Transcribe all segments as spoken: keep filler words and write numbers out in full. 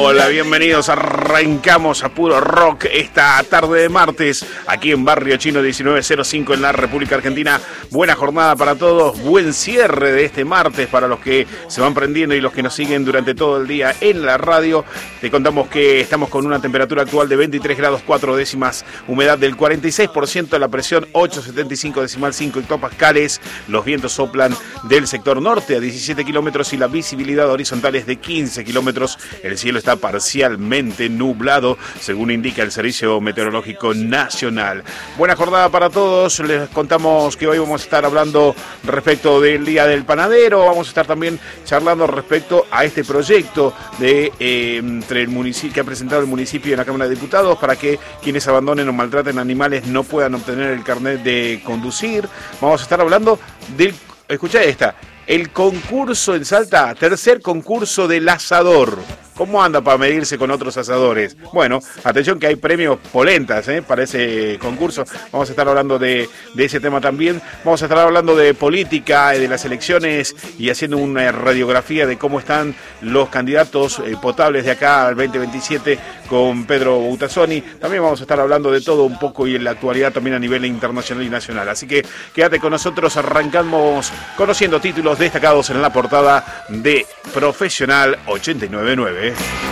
Hola, bienvenidos. Arrancamos a puro rock esta tarde de martes aquí en Barrio Chino diecinueve cero cinco en la República Argentina. Buena jornada para todos, buen cierre de este martes para los que se van prendiendo y los que nos siguen durante todo el día en la radio. Te contamos que estamos con una temperatura actual de veintitrés grados cuatro décimas, humedad del cuarenta y seis por ciento, la presión ocho coma setenta y cinco decimal cinco hectopascales. Los vientos soplan del sector norte a diecisiete kilómetros y la visibilidad horizontal es de quince kilómetros. El cielo está parcialmente nublado, según indica el Servicio Meteorológico Nacional. Buena jornada para todos. Les contamos que hoy vamos a estar hablando respecto del Día del Panadero. Vamos a estar también charlando respecto a este proyecto de eh, entre el municipio que ha presentado el municipio en la Cámara de Diputados para que quienes abandonen o maltraten animales no puedan obtener el carnet de conducir. Vamos a estar hablando del, escuchá esta, el concurso en Salta, tercer concurso del asador. ¿Cómo anda para medirse con otros asadores? Bueno, atención que hay premios polentas ¿eh? para ese concurso. Vamos a estar hablando de, de ese tema también. Vamos a estar hablando de política, de las elecciones y haciendo una radiografía de cómo están los candidatos eh, potables de acá al veinte veintisiete con Pedro Boutazzoni. También vamos a estar hablando de todo un poco y en la actualidad también a nivel internacional y nacional. Así que quédate con nosotros, arrancamos conociendo títulos destacados en la portada de Profesional ochenta y nueve nueve.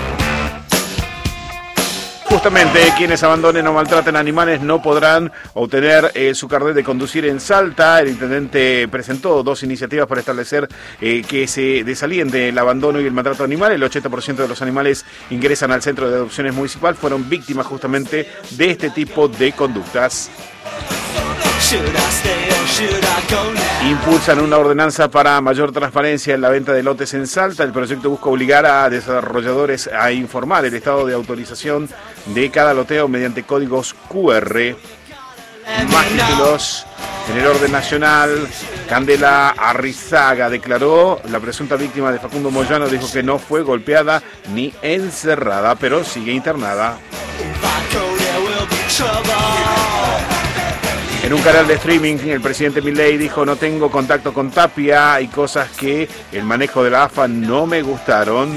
Justamente quienes abandonen o maltraten animales no podrán obtener eh, su carnet de conducir en Salta. El intendente presentó dos iniciativas para establecer eh, que se desalíen del abandono y el maltrato animal. El ochenta por ciento de los animales ingresan al centro de adopciones municipal fueron víctimas justamente de este tipo de conductas. Impulsan una ordenanza para mayor transparencia en la venta de lotes en Salta. El proyecto busca obligar a desarrolladores a informar el estado de autorización de cada loteo mediante códigos Q R. Más títulos. En el orden nacional, Candela Arrizaga declaró, la presunta víctima de Facundo Moyano dijo que no fue golpeada ni encerrada, pero sigue internada. En un canal de streaming, el presidente Milei dijo: no tengo contacto con Tapia, hay cosas que el manejo de la A F A no me gustaron.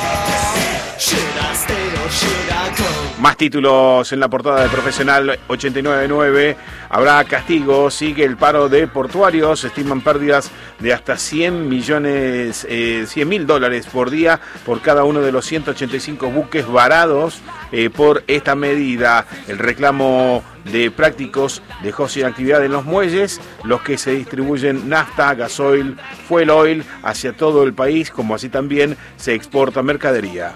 Más títulos en la portada de Profesional ochenta y nueve nueve. Habrá castigo, sigue el paro de portuarios, se estiman pérdidas de hasta cien millones, eh, cien mil dólares por día por cada uno de los ciento ochenta y cinco buques varados eh, por esta medida. El reclamo de prácticos dejó sin actividad en los muelles, los que se distribuyen nafta, gasoil, fuel oil hacia todo el país, como así también se exporta mercadería.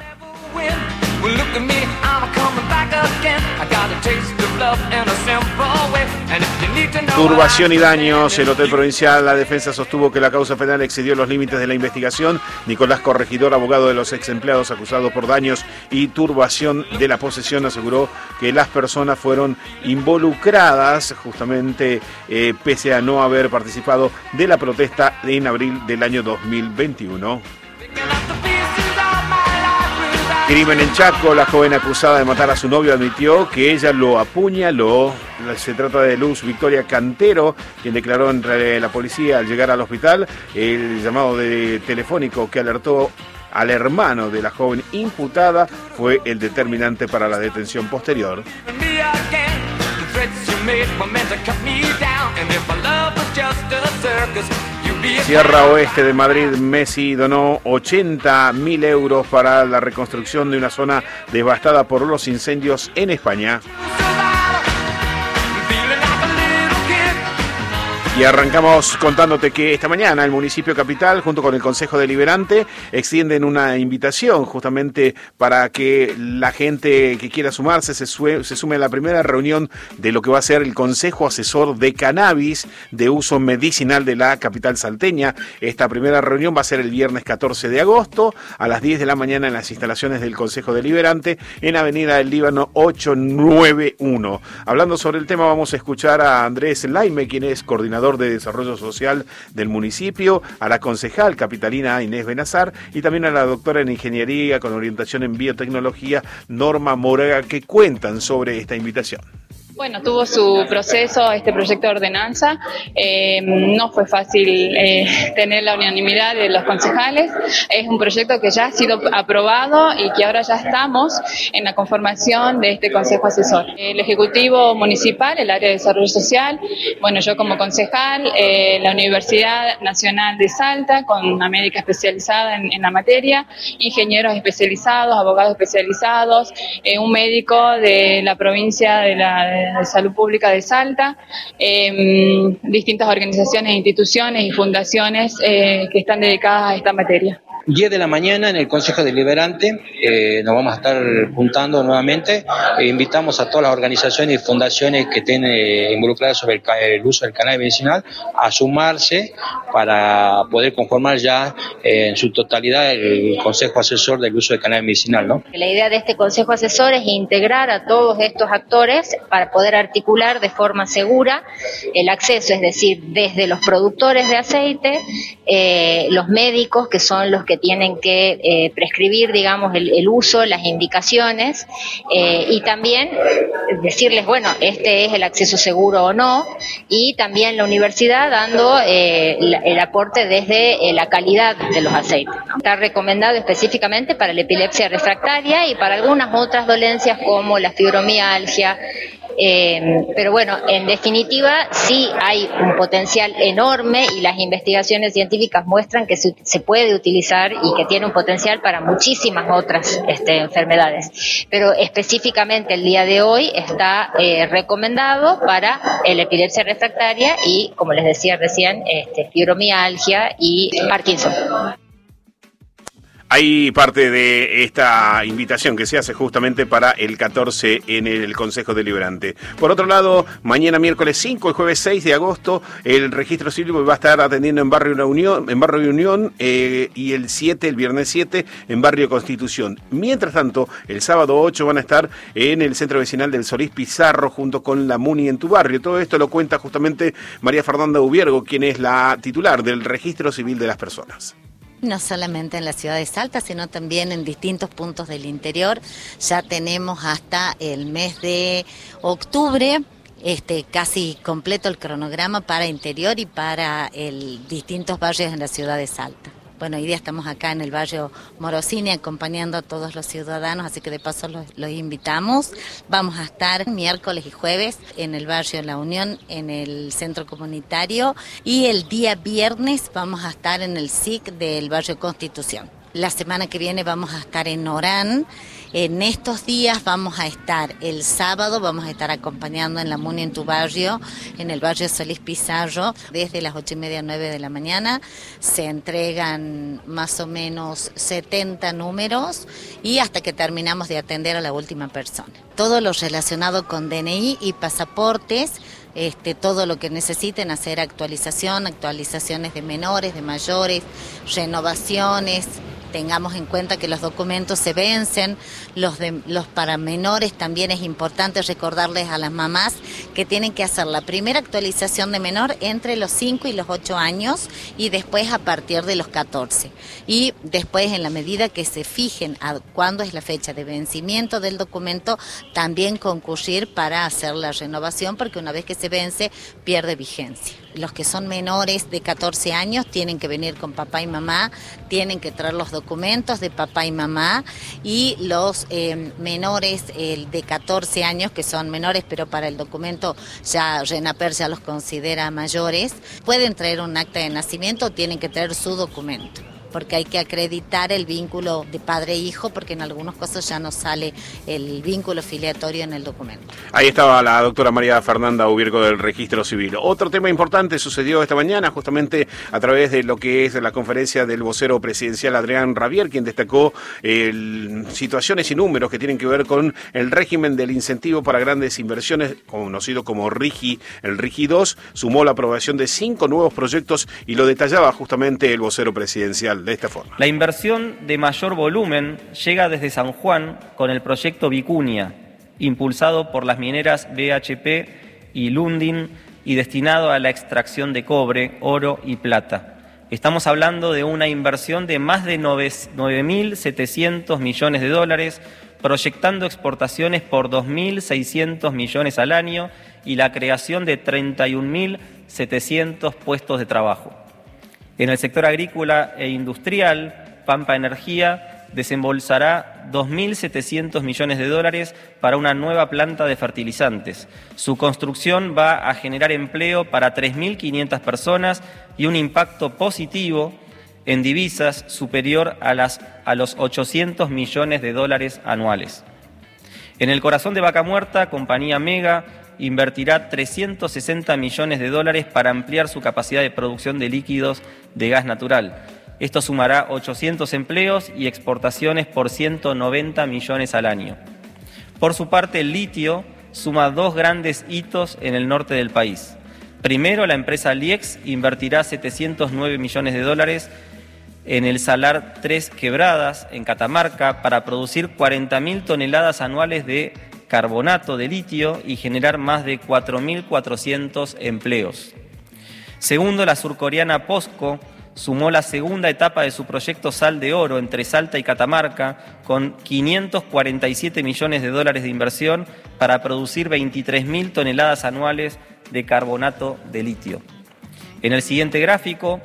Turbación y daños. El Hotel Provincial, la defensa sostuvo que la causa penal excedió los límites de la investigación. Nicolás Corregidor, abogado de los ex empleados acusados por daños y turbación de la posesión, aseguró que las personas fueron involucradas justamente eh, pese a no haber participado de la protesta en abril del año dos mil veintiuno. Crimen en Chaco, la joven acusada de matar a su novio admitió que ella lo apuñaló. Se trata de Luz Victoria Cantero, quien declaró entre la policía al llegar al hospital. El llamado de telefónico que alertó al hermano de la joven imputada fue el determinante para la detención posterior. Sierra Oeste de Madrid, Messi donó ochenta mil euros para la reconstrucción de una zona devastada por los incendios en España. Y arrancamos contándote que esta mañana el municipio capital, junto con el Consejo Deliberante, extienden una invitación justamente para que la gente que quiera sumarse se, sue, se sume a la primera reunión de lo que va a ser el Consejo Asesor de Cannabis de uso medicinal de la capital salteña. Esta primera reunión va a ser el viernes catorce de agosto a las diez de la mañana en las instalaciones del Consejo Deliberante en Avenida del Líbano ochocientos noventa y uno. Hablando sobre el tema, vamos a escuchar a Andrés Laime, quien es coordinador de Desarrollo Social del municipio, a la concejal capitalina Inés Benazar y también a la doctora en Ingeniería con orientación en Biotecnología Norma Moraga, que cuentan sobre esta invitación. Bueno, tuvo su proceso este proyecto de ordenanza. Eh, no fue fácil eh, tener la unanimidad de los concejales. Es un proyecto que ya ha sido aprobado y que ahora ya estamos en la conformación de este Consejo Asesor. El Ejecutivo Municipal, el área de Desarrollo Social, bueno, yo como concejal, eh, la Universidad Nacional de Salta, con una médica especializada en, en la materia, ingenieros especializados, abogados especializados, eh, un médico de la provincia de la de de Salud Pública de Salta, eh, distintas organizaciones, instituciones y fundaciones eh, que están dedicadas a esta materia. diez de la mañana en el Consejo Deliberante eh, nos vamos a estar juntando nuevamente. Eh, invitamos a todas las organizaciones y fundaciones que estén eh, involucradas sobre el, el uso del cannabis medicinal a sumarse para poder conformar ya eh, en su totalidad el Consejo Asesor del uso del cannabis medicinal, ¿no? La idea de este Consejo Asesor es integrar a todos estos actores para poder articular de forma segura el acceso, es decir, desde los productores de aceite, eh, los médicos, que son los que tienen que eh, prescribir, digamos, el, el uso, las indicaciones, eh, y también decirles, bueno, este es el acceso seguro o no, y también la universidad dando eh, la, el aporte desde eh, la calidad de los aceites, ¿no? Está recomendado específicamente para la epilepsia refractaria y para algunas otras dolencias como la fibromialgia. Eh, pero bueno, en definitiva sí hay un potencial enorme y las investigaciones científicas muestran que se, se puede utilizar y que tiene un potencial para muchísimas otras este, enfermedades. Pero específicamente el día de hoy está eh, recomendado para la epilepsia refractaria y, como les decía recién, este, fibromialgia y Parkinson. Hay parte de esta invitación que se hace justamente para el catorce en el Consejo Deliberante. Por otro lado, mañana miércoles cinco, el jueves seis de agosto, el registro civil va a estar atendiendo en Barrio Unión, en Barrio Unión eh, y el siete, el viernes siete, en Barrio Constitución. Mientras tanto, el sábado ocho van a estar en el Centro Vecinal del Solís Pizarro junto con la MUNI en tu barrio. Todo esto lo cuenta justamente María Fernanda Ubiergo, quien es la titular del Registro Civil de las Personas. No solamente en la ciudad de Salta, sino también en distintos puntos del interior. Ya tenemos hasta el mes de octubre este, casi completo el cronograma para interior y para el, distintos barrios en la ciudad de Salta. Bueno, hoy día estamos acá en el barrio Morosini acompañando a todos los ciudadanos, así que de paso los, los invitamos. Vamos a estar miércoles y jueves en el barrio La Unión, en el centro comunitario, y el día viernes vamos a estar en el S I C del barrio Constitución. La semana que viene vamos a estar en Orán. En estos días vamos a estar, el sábado vamos a estar acompañando en la MUNI en tu barrio, en el barrio Solís Pizarro, desde las ocho y media, nueve de la mañana. Se entregan más o menos setenta números y hasta que terminamos de atender a la última persona. Todo lo relacionado con D N I y pasaportes, Este, todo lo que necesiten hacer, actualización, actualizaciones de menores, de mayores, renovaciones. Tengamos en cuenta que los documentos se vencen, los, de, los para menores también es importante recordarles a las mamás que tienen que hacer la primera actualización de menor entre los cinco y los ocho años y después a partir de los catorce. Y después, en la medida que se fijen a cuándo es la fecha de vencimiento del documento, también concurrir para hacer la renovación, porque una vez que se vence pierde vigencia. Los que son menores de catorce años tienen que venir con papá y mamá, tienen que traer los documentos de papá y mamá, y los eh, menores eh, de catorce años, que son menores pero para el documento ya RENAPER ya los considera mayores, pueden traer un acta de nacimiento o tienen que traer su documento, porque hay que acreditar el vínculo de padre e hijo, porque en algunos casos ya no sale el vínculo filiatorio en el documento. Ahí estaba la doctora María Fernanda Ubiergo del Registro Civil. Otro tema importante sucedió esta mañana, justamente a través de lo que es la conferencia del vocero presidencial Adrián Rabier, quien destacó el, situaciones y números que tienen que ver con el régimen del incentivo para grandes inversiones, conocido como RIGI, el RIGI dos, sumó la aprobación de cinco nuevos proyectos y lo detallaba justamente el vocero presidencial de esta forma. La inversión de mayor volumen llega desde San Juan con el proyecto Vicuña, impulsado por las mineras B H P y Lundin y destinado a la extracción de cobre, oro y plata. Estamos hablando de una inversión de más de nueve mil setecientos millones de dólares, proyectando exportaciones por dos mil seiscientos millones al año y la creación de treinta y un mil setecientos puestos de trabajo. En el sector agrícola e industrial, Pampa Energía desembolsará dos mil setecientos millones de dólares para una nueva planta de fertilizantes. Su construcción va a generar empleo para tres mil quinientas personas y un impacto positivo en divisas superior a, las, a los ochocientos millones de dólares anuales. En el corazón de Vaca Muerta, Compañía Mega invertirá trescientos sesenta millones de dólares para ampliar su capacidad de producción de líquidos de gas natural. Esto sumará ochocientos empleos y exportaciones por ciento noventa millones al año. Por su parte, el litio suma dos grandes hitos en el norte del país. Primero, la empresa Liex invertirá setecientos nueve millones de dólares en el Salar Tres Quebradas, en Catamarca, para producir cuarenta mil toneladas anuales de carbonato de litio y generar más de cuatro mil cuatrocientos empleos. Segundo, la surcoreana POSCO sumó la segunda etapa de su proyecto Sal de Oro entre Salta y Catamarca con quinientos cuarenta y siete millones de dólares de inversión para producir veintitrés mil toneladas anuales de carbonato de litio. En el siguiente gráfico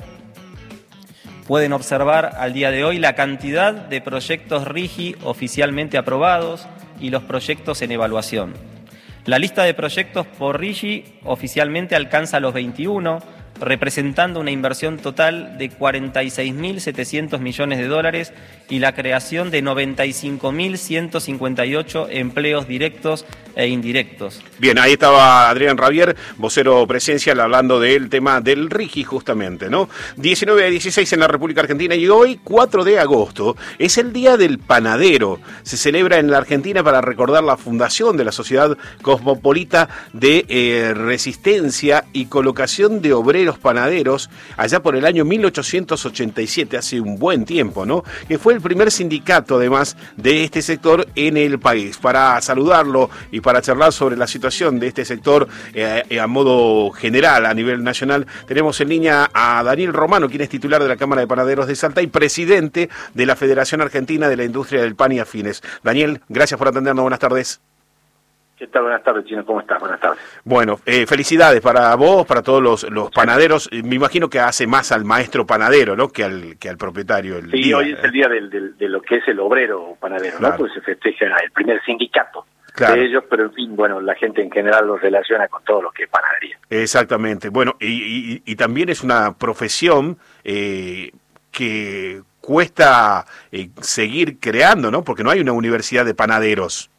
pueden observar al día de hoy la cantidad de proyectos RIGI oficialmente aprobados y los proyectos en evaluación. La lista de proyectos por RIGI oficialmente alcanza los veintiuno, representando una inversión total de cuarenta y seis mil setecientos millones de dólares y la creación de noventa y cinco mil ciento cincuenta y ocho empleos directos e indirectos. Bien, ahí estaba Adrián Ravier, vocero presencial, hablando del tema del RIGI justamente, ¿no? diecinueve a dieciséis en la República Argentina y hoy, cuatro de agosto, es el Día del Panadero. Se celebra en la Argentina para recordar la fundación de la Sociedad Cosmopolita de eh, Resistencia y Colocación de Obreros Panaderos, allá por el año mil ochocientos ochenta y siete, hace un buen tiempo, ¿no? Que fue el primer sindicato, además, de este sector en el país. Para saludarlo y para charlar sobre la situación de este sector eh, a modo general, a nivel nacional, tenemos en línea a Daniel Romano, quien es titular de la Cámara de Panaderos de Salta y presidente de la Federación Argentina de la Industria del Pan y Afines. Daniel, gracias por atendernos, buenas tardes. ¿Qué tal? Buenas tardes, Chino. ¿Cómo estás? Buenas tardes. Bueno, eh, felicidades para vos, para todos los, los panaderos. Me imagino que hace más al maestro panadero, ¿no? Que al que al propietario. El sí, día, hoy es el día del, del, de lo que es el obrero panadero, claro. ¿no? Pues se festeja el primer sindicato claro. de ellos, pero en fin, bueno, la gente en general los relaciona con todo lo que es panadería. Exactamente. Bueno, y, y, y también es una profesión eh, que cuesta eh, seguir creando, ¿no? Porque no hay una universidad de panaderos.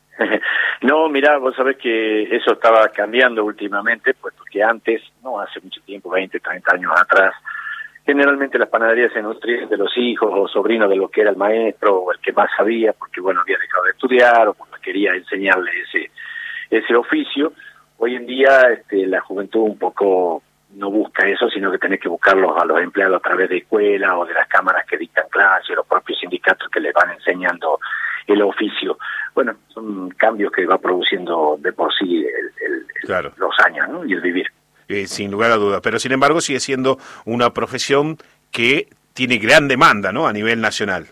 No, mirá, vos sabés que eso estaba cambiando últimamente, puesto que antes, no hace mucho tiempo, veinte, treinta años atrás, generalmente las panaderías se nutrían de los hijos o sobrinos de lo que era el maestro o el que más sabía, porque bueno, había dejado de estudiar o porque quería enseñarle ese ese oficio. Hoy en día este, la juventud un poco no busca eso, sino que tenés que buscarlos a los empleados a través de escuelas o de las cámaras que dictan clases, los propios sindicatos que les van enseñando el oficio. Bueno, son cambios que va produciendo de por sí el, el, claro. los años, ¿no? Y el vivir. Eh, sin lugar a dudas, pero sin embargo sigue siendo una profesión que tiene gran demanda, ¿no? A nivel nacional.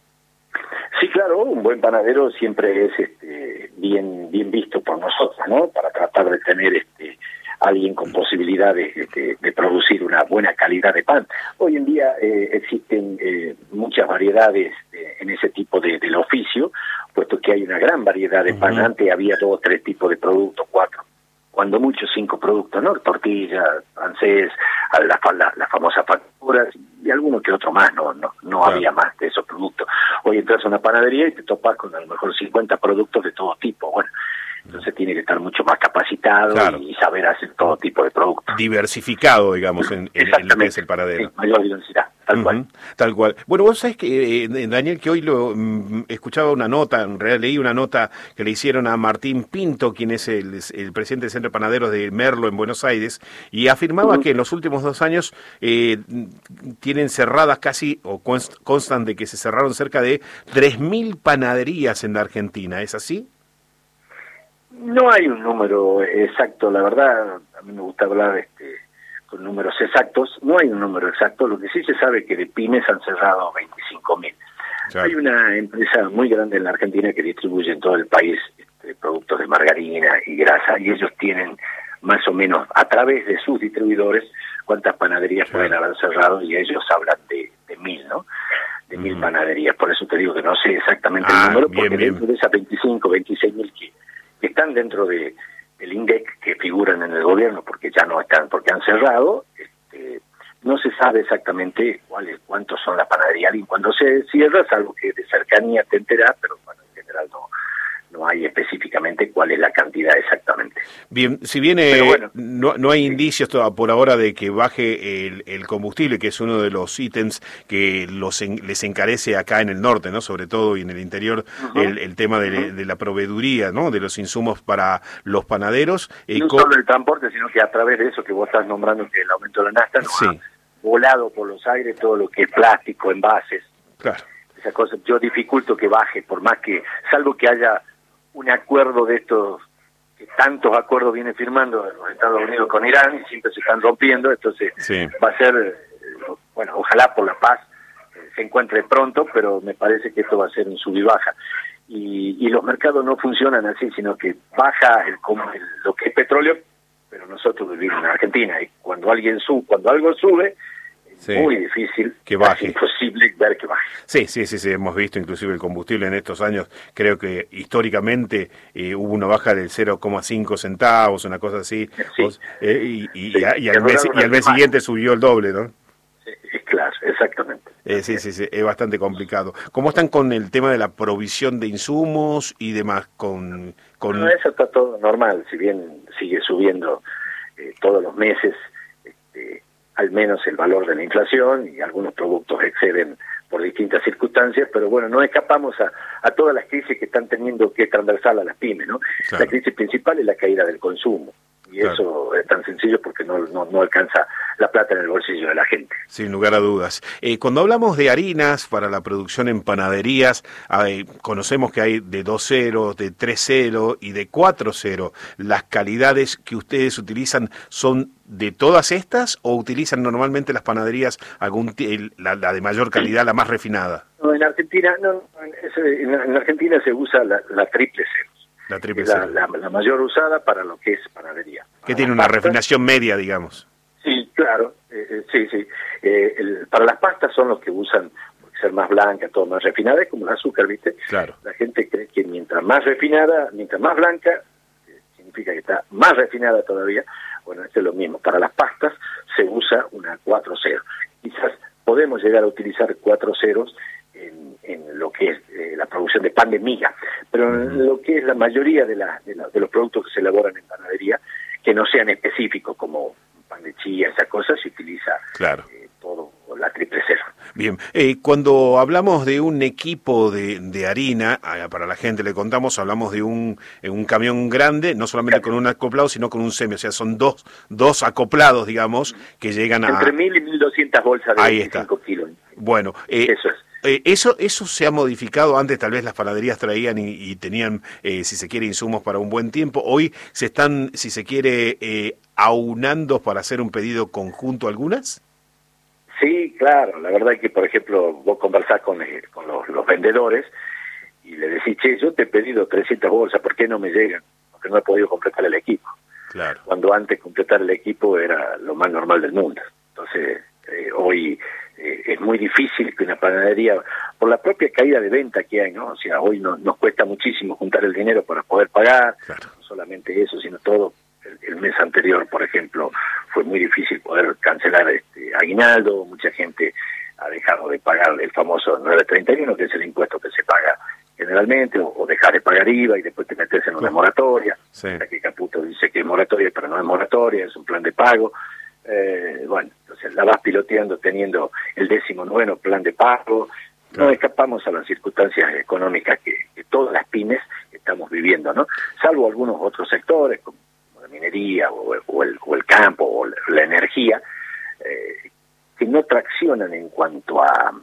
Sí, claro, un buen panadero siempre es este, bien bien visto por nosotros, ¿no? Para tratar de tener este alguien con posibilidades de, de, de producir una buena calidad de pan. Hoy en día eh, existen eh, muchas variedades de, en ese tipo de, del oficio, puesto que hay una gran variedad de pan. Uh-huh. Antes había dos o tres tipos de productos, cuatro, cuando mucho cinco productos, ¿no? Tortilla, francés, las la, la famosas facturas y alguno que otro más, no no no claro. había más de esos productos. Hoy entras a una panadería y te topas con a lo mejor cincuenta productos de todo tipo. Bueno, entonces tiene que estar mucho más capacitado claro. y saber hacer todo tipo de productos. Diversificado, digamos, en, en, en lo que es el panadero. Sí, mayor diversidad, tal uh-huh, cual. Tal cual. Bueno, vos sabés que, eh, Daniel, que hoy lo mm, escuchaba una nota, en realidad leí una nota que le hicieron a Martín Pinto, quien es el, el presidente del Centro de Panaderos de Merlo en Buenos Aires, y afirmaba uh-huh. que en los últimos dos años eh, tienen cerradas casi, o const, constan de que se cerraron cerca de tres mil panaderías en la Argentina, ¿es así? No hay un número exacto, la verdad, a mí me gusta hablar este, con números exactos, no hay un número exacto, lo que sí se sabe es que de pymes han cerrado veinticinco mil. Claro. Hay una empresa muy grande en la Argentina que distribuye en todo el país este, productos de margarina y grasa, y ellos tienen más o menos, a través de sus distribuidores, cuántas panaderías claro. pueden haber cerrado, y ellos hablan de, de mil, ¿no? De mm. mil panaderías. Por eso te digo que no sé exactamente ah, el número, bien, porque bien. dentro de esas veinticinco, veintiséis mil que, que están dentro de el INDEC, que figuran en el gobierno porque ya no están, porque han cerrado, este, no se sabe exactamente cuáles, cuántos son las panaderías, y cuando se cierra, salvo que de cercanía te enterás, pero bueno, en general no, no hay específicamente cuál es la cantidad exactamente. Bien, si bien eh, bueno, no, no hay indicios por ahora de que baje el, el combustible, que es uno de los ítems que los en, les encarece acá en el norte, ¿no? Sobre todo, y en el interior, uh-huh. el, el tema de, uh-huh. de la proveeduría, ¿no? De los insumos para los panaderos. Eh, no solo el transporte, sino que a través de eso que vos estás nombrando, que el aumento de la nafta, nos sí. ha volado por los aires todo lo que es plástico, envases. Claro. Esa cosa, yo dificulto que baje, por más que, salvo que haya un acuerdo de estos, que tantos acuerdos vienen firmando los Estados Unidos con Irán y siempre se están rompiendo, entonces sí. va a ser, bueno, ojalá por la paz eh, se encuentre pronto, pero me parece que esto va a ser un sub y baja. Y, y los mercados no funcionan así, sino que baja el, el, lo que es petróleo, pero nosotros vivimos en Argentina, y cuando alguien sube, cuando algo sube, sí. muy difícil, que baje. Es imposible ver que baje. Sí, sí, sí, sí, hemos visto inclusive el combustible en estos años, creo que históricamente eh, hubo una baja del cero coma cinco centavos, una cosa así, sí. Vos, eh, y, y, sí. y, y, al mes, y al mes siguiente subió el doble, ¿no? Sí, claro, exactamente. Eh, sí, sí, sí, es bastante complicado. ¿Cómo están con el tema de la provisión de insumos y demás? Con, con... No, eso está todo normal, si bien sigue subiendo eh, todos los meses, este, al menos el valor de la inflación, y algunos productos exceden por distintas circunstancias, pero bueno, no escapamos a, a todas las crisis que están teniendo, que es transversal a las pymes, ¿no? Claro. La crisis principal es la caída del consumo, y claro. eso es tan sencillo porque no, no, no alcanza la plata en el bolsillo de la gente. Sin lugar a dudas. Eh, cuando hablamos de harinas para la producción en panaderías, eh, conocemos que hay de dos cero, de tres cero y de cuatro cero. ¿Las calidades que ustedes utilizan son de todas estas o utilizan normalmente las panaderías algún la, la de mayor calidad, la más refinada? No, en Argentina, no, en, en Argentina se usa la, la triple cero. La triple la, la, la mayor usada para lo que es panadería. Que tiene una pastas, refinación media, digamos. Sí, claro, eh, sí, sí. Eh, el, para las pastas son los que usan, porque ser más blanca, todo más refinada, es como el azúcar, ¿viste? Claro. La gente cree que mientras más refinada, mientras más blanca, eh, significa que está más refinada todavía. Bueno, esto es lo mismo. Para las pastas se usa una cuatro cero. Quizás podemos llegar a utilizar cuatro ceros en, en lo que es eh, la producción de pan de miga, pero uh-huh. en lo que es la mayoría de, la, de, la, de los productos que se elaboran en panadería, que no sean específicos como pan de chía, esa cosa, se utiliza claro. eh, todo la triple cero. Bien, eh, cuando hablamos de un equipo de, de harina, para la gente le contamos, hablamos de un, un camión grande, no solamente claro. con un acoplado, sino con un semi, o sea, son dos, dos acoplados, digamos, que llegan a... Entre mil y mil doscientas bolsas de veinticinco kilos. Bueno, eh, eso es. Eh, eso eso se ha modificado. Antes tal vez las panaderías traían y, y tenían, eh, si se quiere, insumos para un buen tiempo. Hoy se están, si se quiere, eh, aunando para hacer un pedido conjunto algunas. Sí, claro. La verdad es que, por ejemplo, vos conversás con, eh, con los, los vendedores y le decís, che, yo te he pedido trescientas bolsas, ¿por qué no me llegan? Porque no he podido completar el equipo. Claro. Cuando antes completar el equipo era lo más normal del mundo. Entonces, eh, hoy... Eh, es muy difícil que una panadería, por la propia caída de venta que hay, ¿no? O sea, hoy no, nos cuesta muchísimo juntar el dinero para poder pagar, claro. no solamente eso, sino todo. El, el mes anterior, por ejemplo, fue muy difícil poder cancelar este aguinaldo, mucha gente ha dejado de pagar el famoso nueve treinta y uno, que es el impuesto que se paga generalmente, o, o dejar de pagar I V A y después te metes en una moratoria, sí. o sea, que Caputo dice que es moratoria, pero no es moratoria, es un plan de pago. Eh, bueno, entonces la vas piloteando teniendo el décimo noveno plan de pago. Claro. No escapamos a las circunstancias económicas que, que todas las pymes estamos viviendo, ¿no? Salvo algunos otros sectores como la minería o, o, el, o el campo o la, la energía, eh, que no traccionan en cuanto a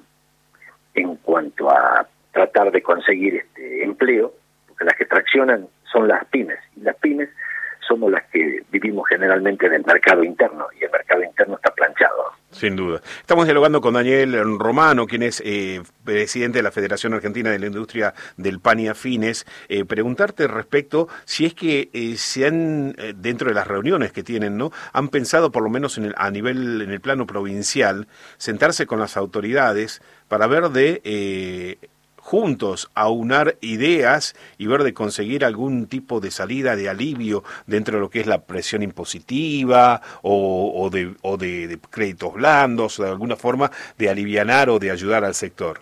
en cuanto a tratar de conseguir este empleo, porque las que traccionan son las pymes, y las pymes somos las que vivimos generalmente del mercado interno, y el mercado interno está planchado. Sin duda. Estamos dialogando con Daniel Romano, quien es eh, presidente de la Federación Argentina de la Industria del Pan y Afines. Eh, preguntarte respecto si es que eh, se han, eh, dentro de las reuniones que tienen, ¿no?, han pensado, por lo menos en el, a nivel, en el plano provincial, sentarse con las autoridades para ver de... Eh, juntos aunar ideas y ver de conseguir algún tipo de salida, de alivio dentro de lo que es la presión impositiva o, o, de, o de, de créditos blandos, o de alguna forma de alivianar o de ayudar al sector.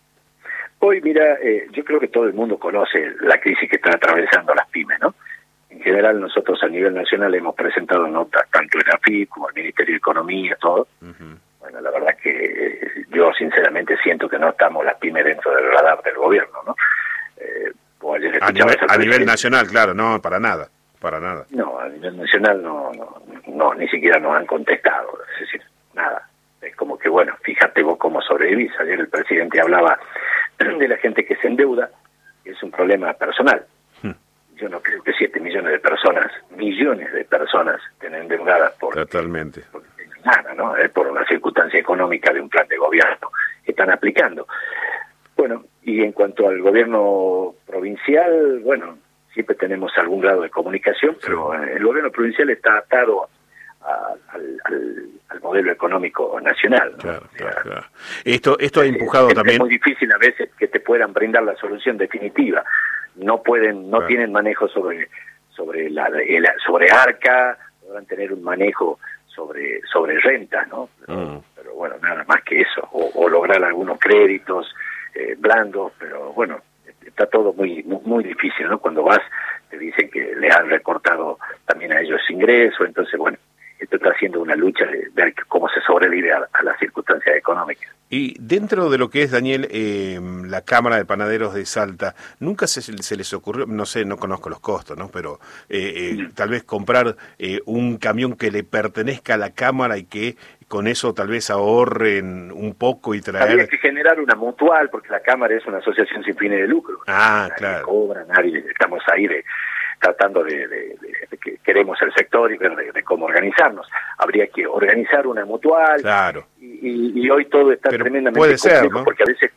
Hoy, mira, eh, yo creo que todo el mundo conoce la crisis que están atravesando las pymes, ¿no? En general, nosotros a nivel nacional hemos presentado notas tanto en A F I como el Ministerio de Economía, todo. Uh-huh. Bueno, la verdad que yo sinceramente siento que no estamos las pymes dentro del radar del gobierno, ¿no? Eh, a nivel, a nivel nacional, claro, no, para nada, para nada. No, a nivel nacional no, no, no, ni siquiera nos han contestado, es decir, nada. Es como que, bueno, fíjate vos cómo sobrevivís. Ayer el presidente hablaba de la gente que se endeuda, que es un problema personal. Hmm. Yo no creo que siete millones de personas, millones de personas estén endeudadas por... Totalmente. Por, nada, ¿no? Es por una circunstancia económica de un plan de gobierno que están aplicando. Bueno, y en cuanto al gobierno provincial, bueno, siempre tenemos algún grado de comunicación, sí. Pero el gobierno provincial está atado a, al, al, al modelo económico nacional, ¿no? Claro, o sea, claro, claro. Esto, esto ha empujado es, también... Es muy difícil a veces que te puedan brindar la solución definitiva. No pueden, no claro. tienen manejo sobre, sobre, la, el, sobre ARCA, podrán tener un manejo sobre sobre renta, ¿no? Pero, mm. pero bueno, nada más que eso, o, o lograr algunos créditos eh, blandos, pero bueno, está todo muy, muy muy difícil, ¿no? Cuando vas te dicen que le han recortado también a ellos ingresos, entonces bueno, esto está haciendo una lucha de ver cómo se sobrevive a, a las circunstancias económicas. Y dentro de lo que es, Daniel, eh, la Cámara de Panaderos de Salta, nunca se, se les ocurrió, no sé, no conozco los costos, ¿no? Pero eh, eh, tal vez comprar eh, un camión que le pertenezca a la Cámara y que con eso tal vez ahorren un poco y traer... Habría que generar una mutual, porque la Cámara es una asociación sin fines de lucro. Ah, nadie claro. Cobra, nadie, estamos ahí de... tratando de, de, de, de que queremos el sector y ver de, de cómo organizarnos. Habría que organizar una mutual. Claro. Y, y, y hoy todo está Pero tremendamente puede complejo, ser, ¿no? Porque a veces...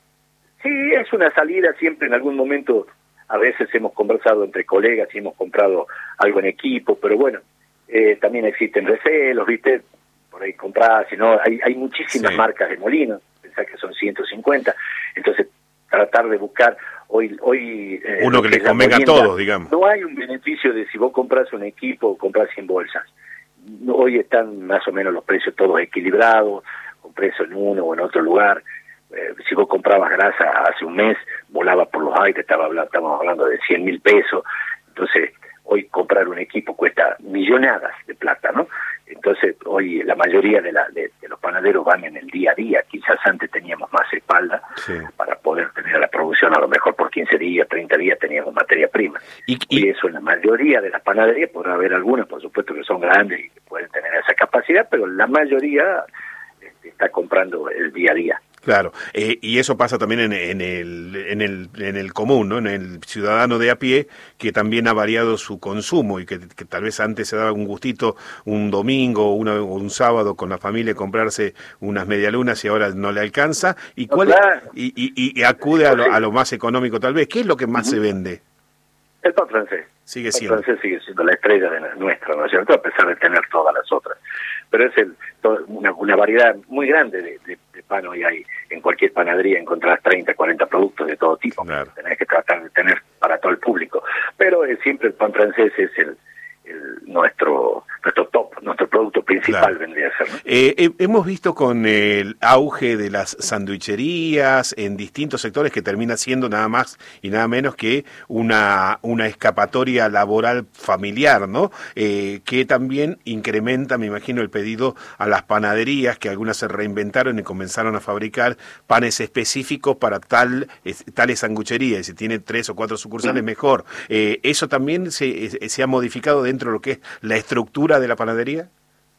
Sí, es una salida siempre en algún momento. A veces hemos conversado entre colegas y hemos comprado algo en equipo, pero bueno, eh, también existen recelos, ¿viste? Por ahí comprar, si no, hay, hay muchísimas sí. marcas de molinos, pensá que son ciento cincuenta, entonces tratar de buscar hoy hoy eh, uno que, que le convenga a todos, digamos. No hay un beneficio de si vos compras un equipo o compras cien bolsas. Hoy están más o menos los precios todos equilibrados, con precio en uno o en otro lugar. Eh, si vos comprabas grasa hace un mes, volaba por los aires, estaba hablando, estábamos hablando de cien mil pesos. Entonces, hoy comprar un equipo cuesta millonadas de plata, ¿no? Entonces, hoy la mayoría de, la, de, de los panaderos van en el día a día. Quizás antes teníamos más espalda sí. para poder tener la producción, a lo mejor por quince días, treinta días teníamos materia prima. Y, y, y eso en la mayoría de las panaderías, podrá haber algunas, por supuesto, que son grandes y que pueden tener esa capacidad, pero la mayoría este, está comprando el día a día. Claro, eh, y eso pasa también en, en, el, en, el, en el común, ¿no? En el ciudadano de a pie, que también ha variado su consumo y que, que tal vez antes se daba un gustito un domingo o una, un sábado con la familia comprarse unas medialunas y ahora no le alcanza. ¿Y, cuál no, claro. y, y, y acude a lo, a lo más económico tal vez? ¿Qué es lo que más uh-huh. se vende? El pan francés. Sigue siendo. El pan francés sigue siendo la estrella de nuestra, ¿no es cierto? A pesar de tener todas las otras. Pero es el, todo, una, una variedad muy grande de, de, de pan hoy hay. En cualquier panadería encontrarás treinta, cuarenta productos de todo tipo. Claro. Tenés que tratar de tener para todo el público. Pero eh, siempre el pan francés es el, el nuestro nuestro top, nuestro producto principal, claro. vendría a ser, ¿no? Eh, eh, hemos visto con el auge de las sandwicherías en distintos sectores que termina siendo nada más y nada menos que una, una escapatoria laboral familiar, ¿no? Eh, que también incrementa, me imagino, el pedido a las panaderías, que algunas se reinventaron y comenzaron a fabricar panes específicos para tal es, tales sangucherías, y si tiene tres o cuatro sucursales, mm. mejor. Eh, ¿Eso también se, se ha modificado dentro de lo que es la estructura de la panadería?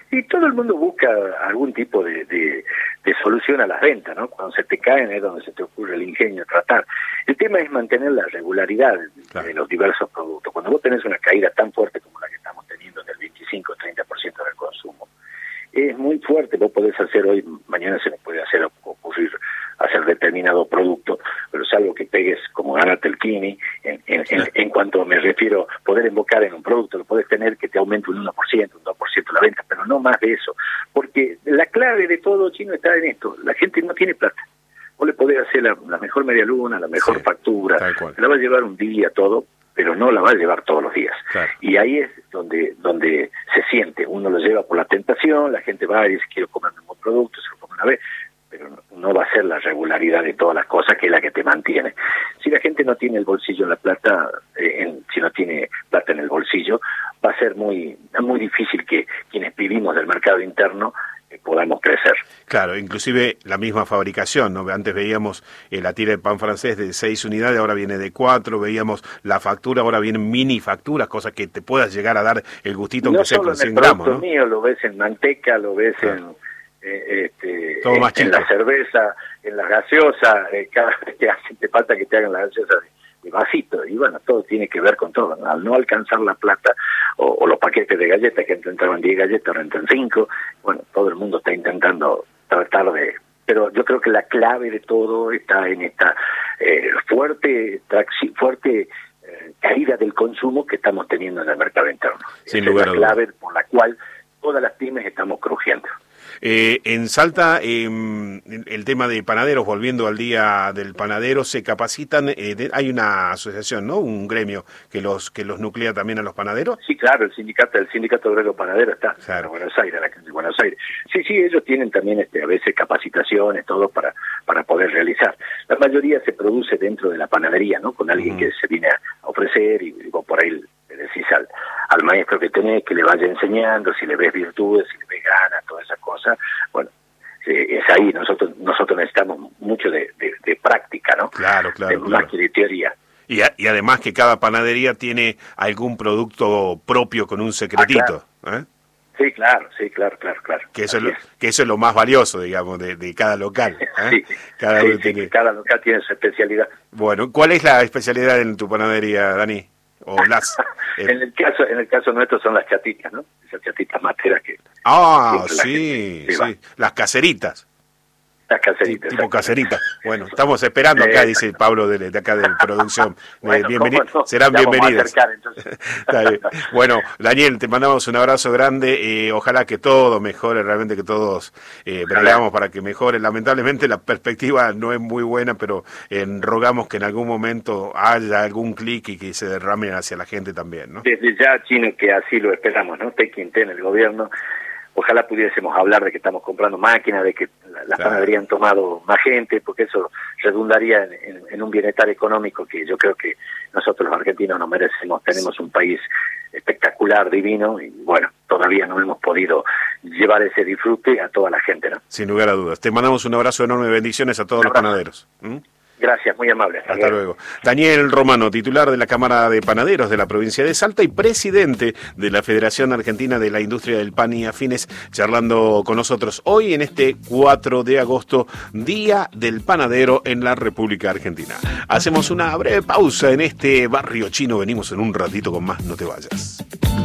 Y todo el mundo busca algún tipo de, de, de solución a las ventas, ¿no? Cuando se te caen es donde se te ocurre el ingenio de tratar. El tema es mantener la regularidad claro. de los diversos productos. Cuando vos tenés una caída tan fuerte como la que estamos teniendo del veinticinco a treinta por ciento del consumo, es muy fuerte. Vos podés hacer hoy, mañana se nos puede hacer ocurrir hacer determinado producto, pero es algo que pegues como ganarte el Kini, en, en, en, en cuanto me refiero poder invocar en un producto, lo podés tener que te aumente un uno por ciento, un dos por ciento la venta, pero no más de eso, porque la clave de todo, Chino, está en esto: la gente no tiene plata. Vos le podés hacer la, la mejor media luna, la mejor sí, factura, la va a llevar un día todo, pero no la va a llevar todos los días. Claro. Y ahí es donde donde se siente, uno lo lleva por la tentación, la gente va y dice quiero comer un buen producto, se lo come una vez, pero no va a ser la regularidad de todas las cosas que es la que te mantiene. Si la gente no tiene el bolsillo en la plata, eh, en, si no tiene plata en el bolsillo, va a ser muy muy difícil que quienes vivimos del mercado interno eh, podamos crecer. Claro, inclusive la misma fabricación, ¿no? Antes veíamos eh, la tira de pan francés de seis unidades, ahora viene de cuatro, veíamos la factura, ahora vienen mini facturas, cosas que te puedas llegar a dar el gustito aunque sea con cien gramos, ¿no? Mío, lo ves en manteca, lo ves claro. en... Eh, este, Todo más en, en la cerveza, en la gaseosa, eh, cada vez que hace, te falta que te hagan la gaseosa de, de vasito, y bueno, todo tiene que ver con todo, ¿no? Al no alcanzar la plata, o, o los paquetes de galletas, que antes entraban diez galletas, ahora entran cinco, bueno, todo el mundo está intentando tratar de... Pero yo creo que la clave de todo está en esta eh, fuerte, traxi, fuerte eh, caída del consumo que estamos teniendo en el mercado interno. Sin Esa lugar es la clave por la cual todas las pymes estamos crujiendo. Eh, en Salta, eh, el tema de panaderos, volviendo al día del panadero, se capacitan, eh, de, hay una asociación, ¿no? Un gremio que los que los nuclea también a los panaderos. Sí, claro, el sindicato el sindicato obrero panadero está claro. en Buenos Aires, la de Buenos Aires. Sí, sí, ellos tienen también este a veces capacitaciones, todo para para poder realizar. La mayoría se produce dentro de la panadería, ¿no? Con alguien uh-huh. que se viene a ofrecer y, y vos por ahí le decís al, al maestro que tenés que le vaya enseñando, si le ves virtudes, si le ves ganas, todas esas cosas. Bueno, eh, es ahí, nosotros nosotros necesitamos mucho de, de, de práctica, ¿no? Claro, claro. De, claro. Más que de teoría. Y, a, y además que cada panadería tiene algún producto propio con un secretito. Ah, claro. ¿eh? Sí, claro, sí, claro, claro, claro. Que eso, es lo, que eso es lo más valioso, digamos, de, de cada local. ¿eh? Sí, cada, sí, sí, tiene... cada local tiene su especialidad. Bueno, ¿cuál es la especialidad en tu panadería, Dani? O las, eh... en el caso en el caso nuestro son las chatitas, ¿no? Esas chatitas materas que... Ah, sí, sí, las caseritas. Las caseritas. Tipo caseritas. Bueno, estamos esperando acá, eh, dice Pablo de, de acá de producción. Bueno, bienvenidos, no? serán ya bienvenidos. Acercar, bien. Bueno, Daniel, te mandamos un abrazo grande. Eh, ojalá que todo mejore, realmente que todos eh, bregamos para que mejore. Lamentablemente la perspectiva no es muy buena, pero eh, rogamos que en algún momento haya algún clic y que se derrame hacia la gente también, ¿no? Desde ya, Chino, que así lo esperamos, ¿no? Te Quinten, el gobierno. Ojalá pudiésemos hablar de que estamos comprando máquinas, de que las claro. panaderías han tomado más gente, porque eso redundaría en, en, en un bienestar económico que yo creo que nosotros los argentinos nos merecemos. Tenemos un país espectacular, divino, y bueno, todavía no hemos podido llevar ese disfrute a toda la gente, ¿no? Sin lugar a dudas. Te mandamos un abrazo enorme, bendiciones a todos los panaderos. ¿Mm? Gracias, muy amable. Hasta, Hasta luego. luego. Daniel Romano, titular de la Cámara de Panaderos de la provincia de Salta y presidente de la Federación Argentina de la Industria del Pan y Afines, charlando con nosotros hoy en este cuatro de agosto, Día del Panadero en la República Argentina. Hacemos una breve pausa en este barrio chino, venimos en un ratito con más, no te vayas.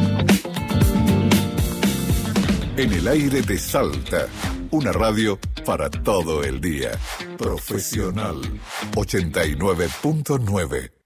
En el aire de Salta, una radio para todo el día. Profesional ochenta y nueve punto nueve.